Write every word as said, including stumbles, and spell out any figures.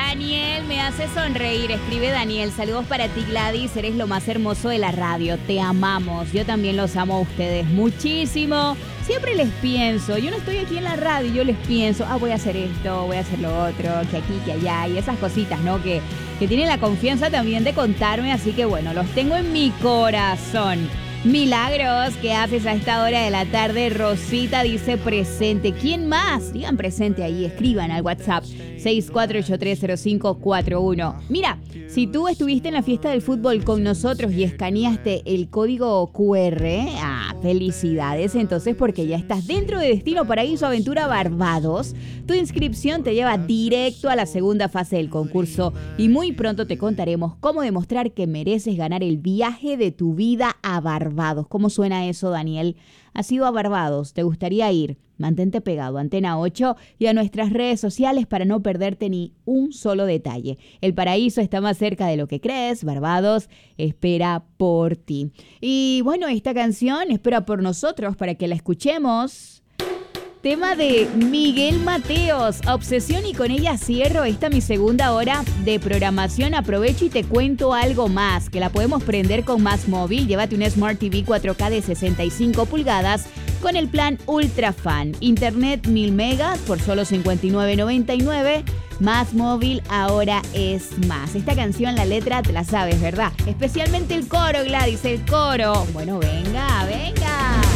Daniel, me hace sonreír. Escribe Daniel, saludos para ti, Gladys. Eres lo más hermoso de la radio. Te amamos. Yo también los amo a ustedes muchísimo. Siempre les pienso. Yo no estoy aquí en la radio, yo les pienso, ah, voy a hacer esto, voy a hacer lo otro, que aquí, que allá. Y esas cositas, ¿no? Que, que tienen la confianza también de contarme. Así que bueno, los tengo en mi corazón. Milagros, ¿qué haces a esta hora de la tarde? Rosita dice presente. ¿Quién más? Digan presente ahí, escriban al WhatsApp seis cuatro ocho tres cero cinco cuatro uno. Mira, si tú estuviste en la fiesta del fútbol con nosotros y escaneaste el código cu erre, ah, felicidades entonces porque ya estás dentro de Destino Paraíso Aventura Barbados. Tu inscripción te lleva directo a la segunda fase del concurso y muy pronto te contaremos cómo demostrar que mereces ganar el viaje de tu vida a Barbados. ¿Cómo suena eso, Daniel? ¿Has ido a Barbados? ¿Te gustaría ir? Mantente pegado a Antena ocho y a nuestras redes sociales para no perderte ni un solo detalle. El paraíso está más cerca de lo que crees. Barbados espera por ti. Y bueno, esta canción espera por nosotros para que la escuchemos. Tema de Miguel Mateos, Obsesión, y con ella cierro esta mi segunda hora de programación. Aprovecho y te cuento algo más, que la podemos prender con Más Móvil. Llévate un Smart T V cuatro K de sesenta y cinco pulgadas con el plan Ultra Fan. Internet mil megas por solo cincuenta y nueve noventa y nueve. Más Móvil ahora es más. Esta canción, la letra te la sabes, ¿verdad? Especialmente el coro, Gladys, el coro. Bueno, venga, venga.